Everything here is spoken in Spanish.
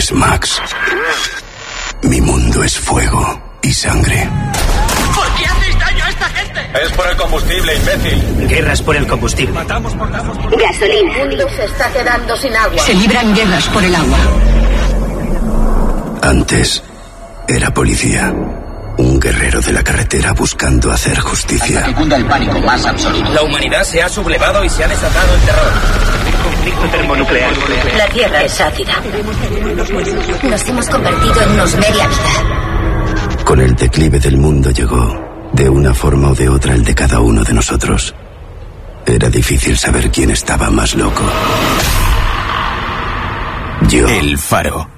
es Max. Mi mundo es fuego y sangre. ¿Por qué hacéis daño a esta gente? Es por el combustible, imbécil. Guerras por el combustible. Matamos por combustible. Gasolina. El mundo se está quedando sin agua. Se libran guerras por el agua. Antes era policía. Un guerrero de la carretera buscando hacer justicia. Hasta que cunda el pánico más absoluto. La humanidad se ha sublevado y se ha desatado el terror. Conflicto termonuclear. La Tierra es ácida. Nos hemos convertido en unos media vida. Con el declive del mundo llegó, de una forma o de otra, el de cada uno de nosotros. Era difícil saber quién estaba más loco. Yo. El Faro.